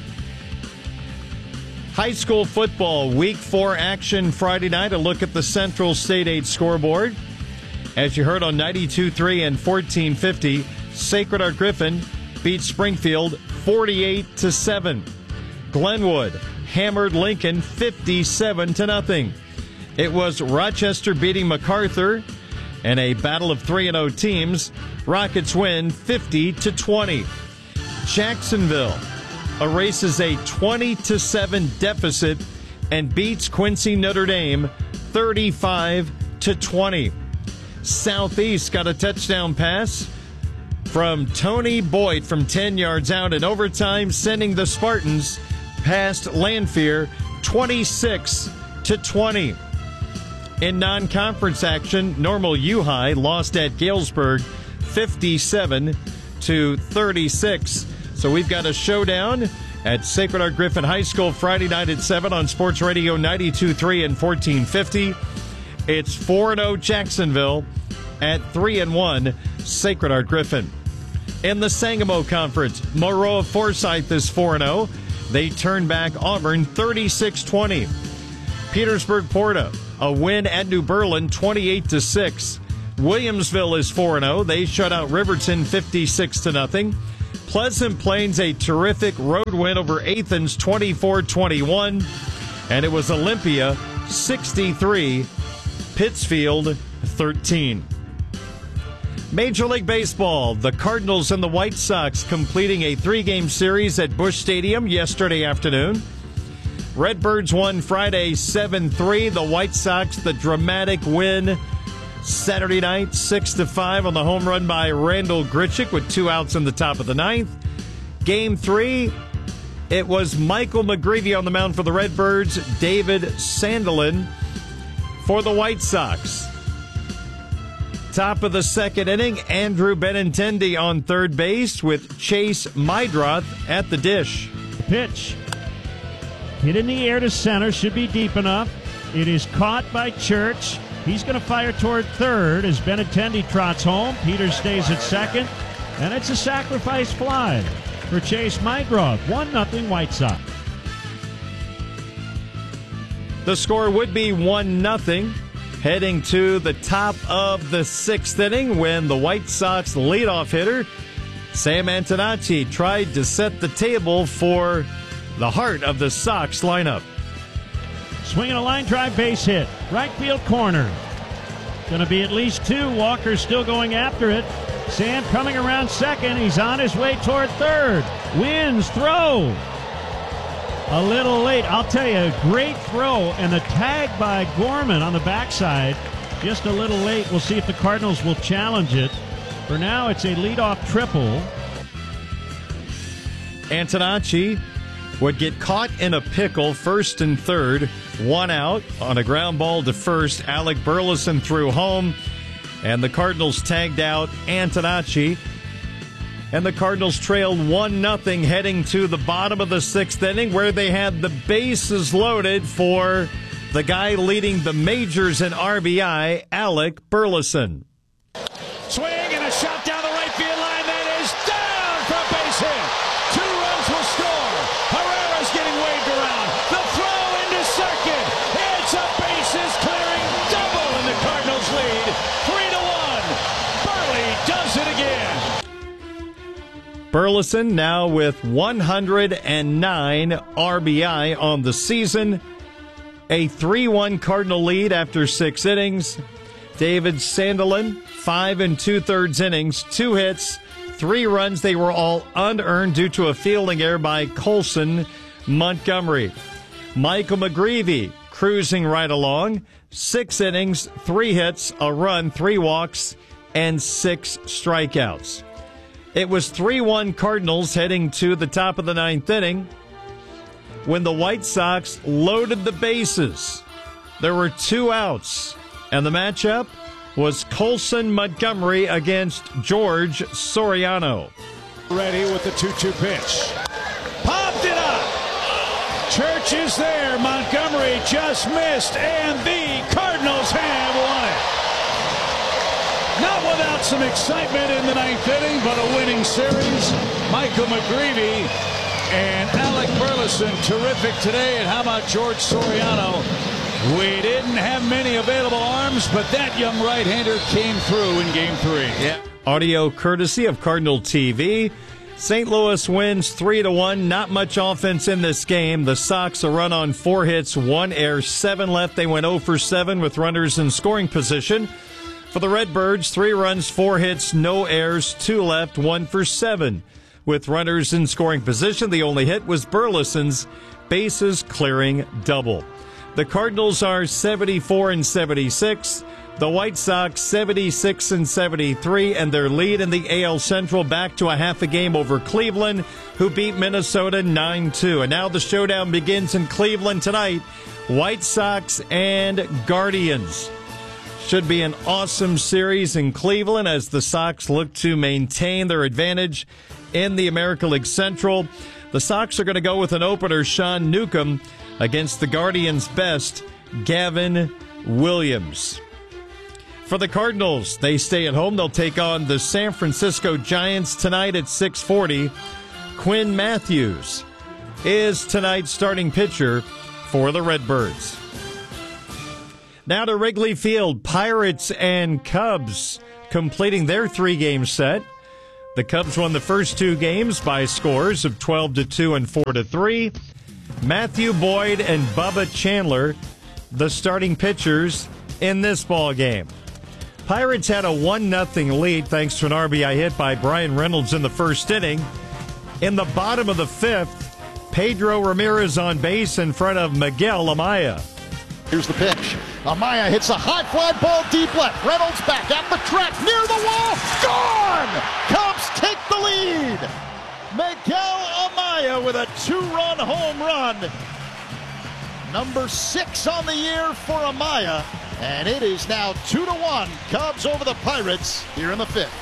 High school football week four action Friday night. A look at the Central State eight scoreboard. As you heard on ninety-two point three and fourteen fifty, Sacred Heart Griffin beat Springfield forty-eight to seven. Glenwood hammered Lincoln fifty-seven to nothing. It was Rochester beating MacArthur in a battle of three and oh teams. Rockets win fifty to twenty. Jacksonville erases a twenty to seven deficit and beats Quincy Notre Dame thirty-five to twenty. Southeast got a touchdown pass from Tony Boyd from ten yards out in overtime, sending the Spartans past Lanphier twenty-six to twenty. In non-conference action, Normal U-High lost at Galesburg fifty-seven to thirty-six. So we've got a showdown at Sacred Heart Griffin High School Friday night at seven on Sports Radio ninety-two point three and fourteen fifty. It's four and oh Jacksonville at three and one Sacred Heart Griffin. In the Sangamo Conference, Maroa Forsyth is four and oh. They turned back Auburn thirty-six twenty. Petersburg Porta, a win at New Berlin twenty-eight to six. Williamsville is four and oh. They shut out Riverton fifty-six to nothing. Pleasant Plains, a terrific road win over Athens twenty-four twenty-one. And it was Olympia sixty-three, Pittsfield thirteen. Major League Baseball, the Cardinals and the White Sox completing a three-game series at Busch Stadium yesterday afternoon. Redbirds won Friday seven three. The White Sox, the dramatic win Saturday night, six to five on the home run by Randall Grichuk with two outs in the top of the ninth. Game three, it was Michael McGreevy on the mound for the Redbirds, David Sandelin for the White Sox. Top of the second inning, Andrew Benintendi on third base with Chase Meidroth at the dish. Pitch. Hit in the air to center, should be deep enough. It is caught by Church. He's going to fire toward third as Benintendi trots home. Peters stays at second, and it's a sacrifice fly for Chase Meidroth. one nothing White Sox. The score would be one nothing. Heading to the top of the sixth inning when the White Sox leadoff hitter, Sam Antonacci, tried to set the table for the heart of the Sox lineup. Swinging a line drive base hit. Right field corner. Going to be at least two. Walker still going after it. Sam coming around second. He's on his way toward third. Wins throw. A little late. I'll tell you, a great throw, and the tag by Gorman on the backside just a little late. We'll see if the Cardinals will challenge it. For now, it's a leadoff triple. Antonacci would get caught in a pickle, first and third, one out on a ground ball to first. Alec Burleson threw home, and the Cardinals tagged out Antonacci. And the Cardinals trailed one nothing heading to the bottom of the sixth inning where they had the bases loaded for the guy leading the majors in R B I, Alec Burleson. Swing and a shot down the right field line. That is down for a base hit. Two runs will score. Herrera's getting waved around. The throw into second. It's a bases clearing double and the Cardinals lead. Three to one. Burley does it again. Burleson now with one hundred nine R B I on the season. A three one Cardinal lead after six innings. David Sandelin, five and two-thirds innings, two hits, three runs. They were all unearned due to a fielding error by Colson Montgomery. Michael McGreevy cruising right along. Six innings, three hits, a run, three walks, and six strikeouts. It was three one Cardinals heading to the top of the ninth inning when the White Sox loaded the bases. There were two outs, and the matchup was Colson Montgomery against George Soriano. Ready with the two two pitch. Popped it up. Church is there. Montgomery just missed, and the Cardinals have won it. Not without some excitement in the ninth inning, but a winning series. Michael McGreevy and Alec Burleson, terrific today. And how about George Soriano? We didn't have many available arms, but that young right-hander came through in game three. Yeah. Audio courtesy of Cardinal T V. Saint Louis wins three to one. Not much offense in this game. The Sox a run on four hits, one error, seven left. They went oh for seven with runners in scoring position. For the Redbirds, three runs, four hits, no errors, two left, one for seven. With runners in scoring position, the only hit was Burleson's bases clearing double. The Cardinals are seventy-four and seventy-six. The White Sox seventy-six and seventy-three, and their lead in the A L Central back to a half a game over Cleveland, who beat Minnesota nine two. And now the showdown begins in Cleveland tonight. White Sox and Guardians. Should be an awesome series in Cleveland as the Sox look to maintain their advantage in the American League Central. The Sox are going to go with an opener, Sean Newcomb, against the Guardians' best, Gavin Williams. For the Cardinals, they stay at home. They'll take on the San Francisco Giants tonight at six forty. Quinn Matthews is tonight's starting pitcher for the Redbirds. Now to Wrigley Field, Pirates and Cubs completing their three-game set. The Cubs won the first two games by scores of twelve to two and four to three. Matthew Boyd and Bubba Chandler, the starting pitchers in this ball game. Pirates had a one nothing lead thanks to an R B I hit by Brian Reynolds in the first inning. In the bottom of the fifth, Pedro Ramirez on base in front of Miguel Amaya. Here's the pitch. Amaya hits a high fly ball deep left. Reynolds back at the track near the wall. Gone! Cubs take the lead. Miguel Amaya with a two-run home run. Number six on the year for Amaya. And it is now two to one. Cubs over the Pirates here in the fifth.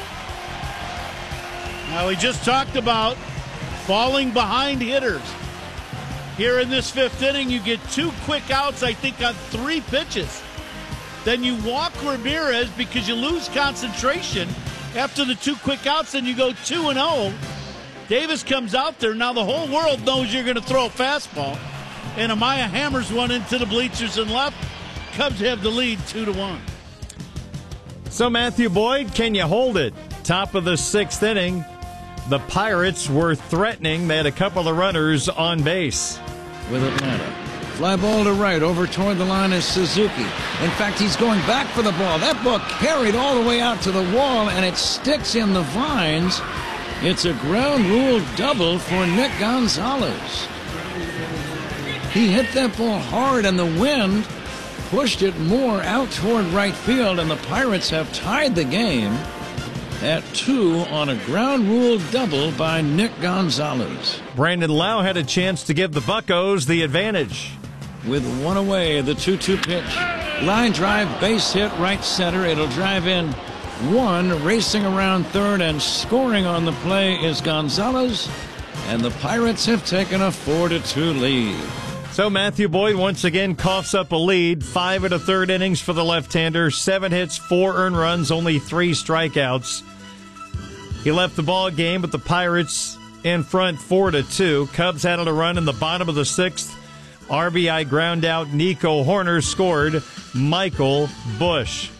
Now, we just talked about falling behind hitters. Here in this fifth inning, you get two quick outs, I think, on three pitches. Then you walk Ramirez because you lose concentration after the two quick outs, and you go two and oh. Davis comes out there. Now the whole world knows you're going to throw a fastball. And Amaya hammers one into the bleachers and left. Cubs have the lead two to one. So Matthew Boyd, can you hold it? Top of the sixth inning, the Pirates were threatening. They had a couple of runners on base. With Atlanta. Fly ball to right, over toward the line is Suzuki. In fact, he's going back for the ball. That ball carried all the way out to the wall, and it sticks in the vines. It's a ground rule double for Nick Gonzalez. He hit that ball hard, and the wind pushed it more out toward right field, and the Pirates have tied the game at two on a ground rule double by Nick Gonzalez. Brandon Lau had a chance to give the Buccos the advantage. With one away, the two two pitch. Line drive, base hit, right center. It'll drive in one, racing around third, and scoring on the play is Gonzalez. And the Pirates have taken a four to two lead. So Matthew Boyd once again coughs up a lead. Five and a third innings for the left-hander. Seven hits, four earned runs, only three strikeouts. He left the ball game with the Pirates in front four to two. Cubs had a run in the bottom of the sixth. R B I ground out. Nico Horner scored. Michael Busch.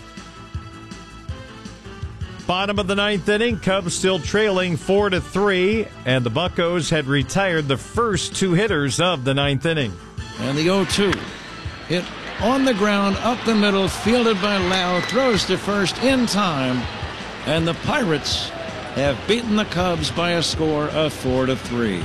Bottom of the ninth inning, Cubs still trailing four to three, and the Buccos had retired the first two hitters of the ninth inning. And the oh two hit on the ground, up the middle, fielded by Lau, throws to first in time, and the Pirates have beaten the Cubs by a score of four to three.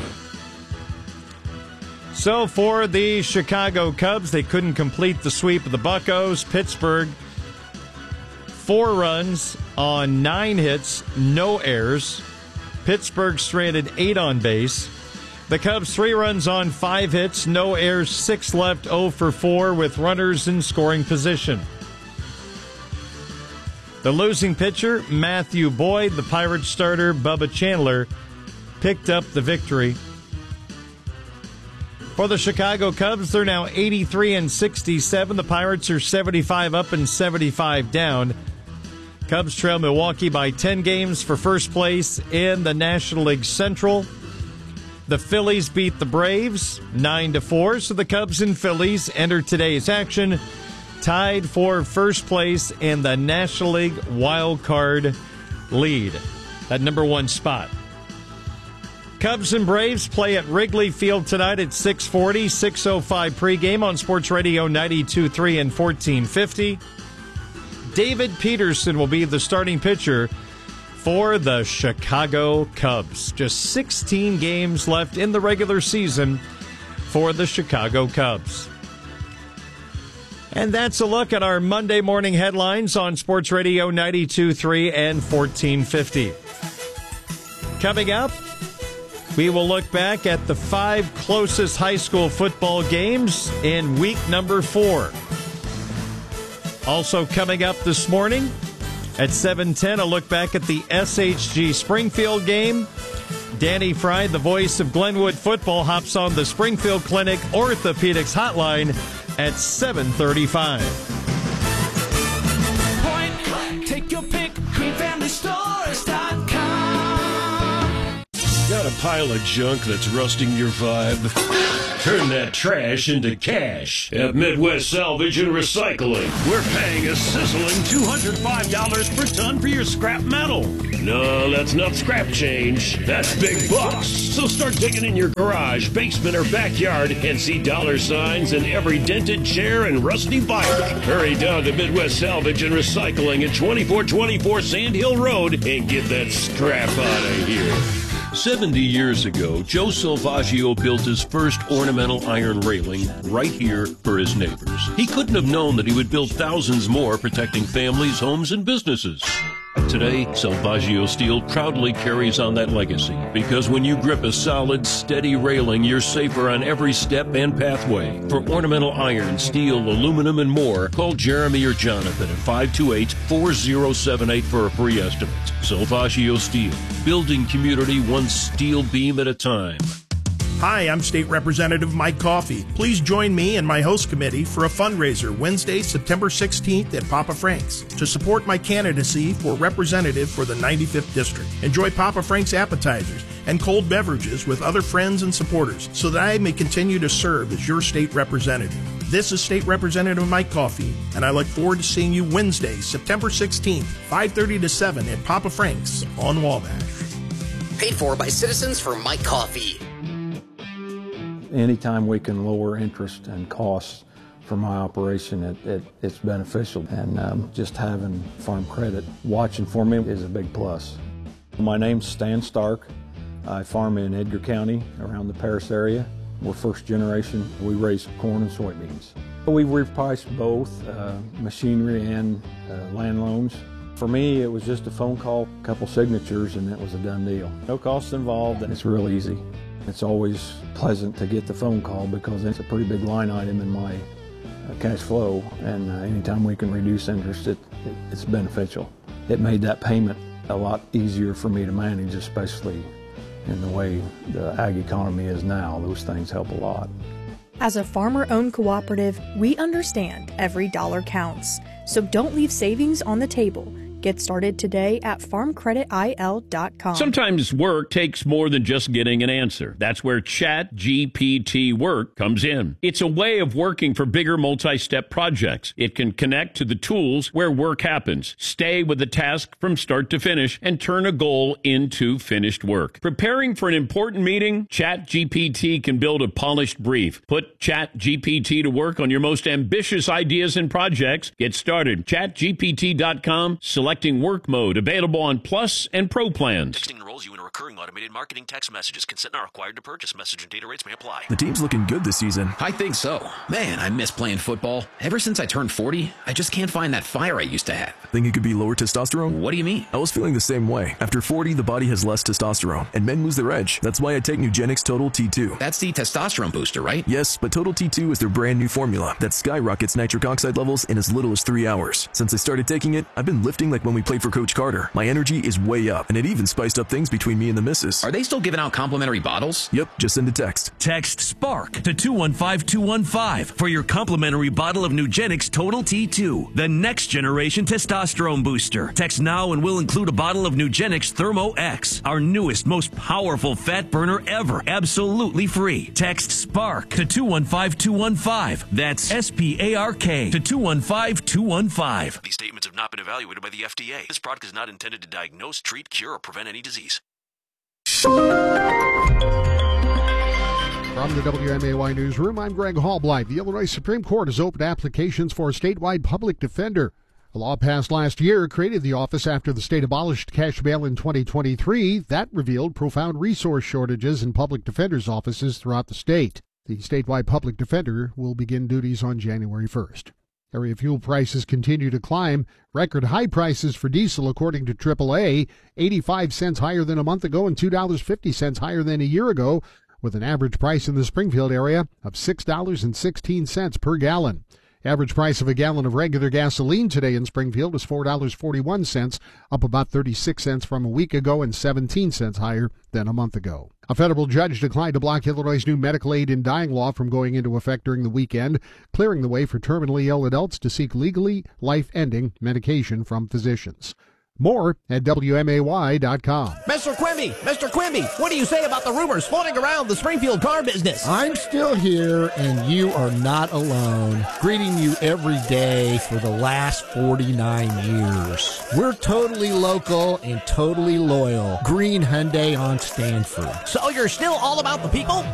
So for the Chicago Cubs, they couldn't complete the sweep of the Buccos. Pittsburgh, four runs on nine hits, no errors. Pittsburgh stranded eight on base. The Cubs, three runs on five hits, no errors, six left, oh for four with runners in scoring position. The losing pitcher, Matthew Boyd, the Pirates starter, Bubba Chandler, picked up the victory. For the Chicago Cubs, they're now eighty-three and sixty-seven. The Pirates are seventy-five up and seventy-five down. Cubs trail Milwaukee by ten games for first place in the National League Central. The Phillies beat the Braves nine to four, so the Cubs and Phillies enter today's action tied for first place in the National League wild card lead, that number one spot. Cubs and Braves play at Wrigley Field tonight at six forty, six oh five pregame on Sports Radio ninety-two point three and fourteen fifty. David Peterson will be the starting pitcher for the Chicago Cubs. Just sixteen games left in the regular season for the Chicago Cubs. And that's a look at our Monday morning headlines on Sports Radio ninety-two point three and fourteen fifty. Coming up, we will look back at the five closest high school football games in week number four. Also coming up this morning at seven ten, a look back at the S H G Springfield game. Danny Fry, the voice of Glenwood football, hops on the Springfield Clinic Orthopedics Hotline at seven thirty-five. green family stores dot com. Got a pile of junk that's rusting your vibe? Turn that trash into cash at Midwest Salvage and Recycling. We're paying a sizzling two hundred five dollars per ton for your scrap metal. No, that's not scrap change. That's big bucks. So start digging in your garage, basement, or backyard and see dollar signs in every dented chair and rusty bike. Hurry down to Midwest Salvage and Recycling at twenty-four twenty-four Sand Hill Road and get that scrap out of here. seventy years ago, Joe Salvaggio built his first ornamental iron railing right here for his neighbors. He couldn't have known that he would build thousands more protecting families, homes, and businesses. Today, Salvaggio Steel proudly carries on that legacy because when you grip a solid, steady railing, you're safer on every step and pathway. For ornamental iron, steel, aluminum, and more, call Jeremy or Jonathan at five two eight, four zero seven eight for a free estimate. Salvaggio Steel, building community one steel beam at a time. Hi, I'm State Representative Mike Coffey. Please join me and my host committee for a fundraiser Wednesday, September sixteenth at Papa Frank's to support my candidacy for representative for the ninety-fifth District. Enjoy Papa Frank's appetizers and cold beverages with other friends and supporters so that I may continue to serve as your state representative. This is State Representative Mike Coffey, and I look forward to seeing you Wednesday, September sixteenth, five thirty to seven at Papa Frank's on Wabash. Paid for by Citizens for Mike Coffey. Anytime we can lower interest and costs for my operation, it, it, it's beneficial. And um, just having Farm Credit watching for me is a big plus. My name's Stan Stark. I farm in Edgar County around the Paris area. We're first generation. We raise corn and soybeans. We've repriced both uh, machinery and uh, land loans. For me, it was just a phone call, a couple signatures, and it was a done deal. No costs involved, and it's real easy. It's always pleasant to get the phone call because it's a pretty big line item in my uh, cash flow, and uh, anytime we can reduce interest, it, it, it's beneficial. It made that payment a lot easier for me to manage, especially in the way the ag economy is now. Those things help a lot. As a farmer-owned cooperative, we understand every dollar counts. So don't leave savings on the table. Get started today at farm credit I L dot com. Sometimes work takes more than just getting an answer. That's where Chat G P T Work comes in. It's a way of working for bigger multi-step projects. It can connect to the tools where work happens, stay with the task from start to finish, and turn a goal into finished work. Preparing for an important meeting? Chat G P T can build a polished brief. Put Chat G P T to work on your most ambitious ideas and projects. Get started. chat G P T dot com. Select work mode, available on Plus and Pro plans. Texting enrolls you in a recurring automated marketing text messages. Consent not required to purchase. Message and data rates may apply. The team's looking good this season. I think so. Man, I miss playing football. Ever since I turned forty, I just can't find that fire I used to have. Think it could be lower testosterone? What do you mean? I was feeling the same way. After forty, the body has less testosterone, and men lose their edge. That's why I take Nugenix Total T two. That's the testosterone booster, right? Yes, but Total T two is their brand new formula that skyrockets nitric oxide levels in as little as three hours. Since I started taking it, I've been lifting like when we played for Coach Carter. My energy is way up, and it even spiced up things between me and the missus. Are they still giving out complimentary bottles? Yep, just send a text. Text SPARK to two one five two one five for your complimentary bottle of Nugenix Total T two, the next generation testosterone booster. Text now and we'll include a bottle of Nugenix Thermo X, our newest, most powerful fat burner ever, absolutely free. Text SPARK to two one five two one five. That's S P A R K to two one five two one five. These statements have not been evaluated by the F D A. This product is not intended to diagnose, treat, cure, or prevent any disease. From the W M A Y Newsroom, I'm Greg Hallbleib. The Illinois Supreme Court has opened applications for a statewide public defender. A law passed last year created the office after the state abolished cash bail in twenty twenty-three. That revealed profound resource shortages in public defenders' offices throughout the state. The statewide public defender will begin duties on January first. Area fuel prices continue to climb. Record high prices for diesel, according to triple A, eighty-five cents higher than a month ago and two dollars and fifty cents higher than a year ago, with an average price in the Springfield area of six dollars and sixteen cents per gallon. Average price of a gallon of regular gasoline today in Springfield is four dollars and forty-one cents, up about thirty-six cents from a week ago and seventeen cents higher than a month ago. A federal judge declined to block Illinois' new medical aid in dying law from going into effect during the weekend, clearing the way for terminally ill adults to seek legally life-ending medication from physicians. More at W M A Y dot com. Mister Quimby, Mister Quimby, what do you say about the rumors floating around the Springfield car business? I'm still here, and you are not alone. Greeting you every day for the last forty-nine years. We're totally local and totally loyal. Green Hyundai on Stanford. So you're still all about the people?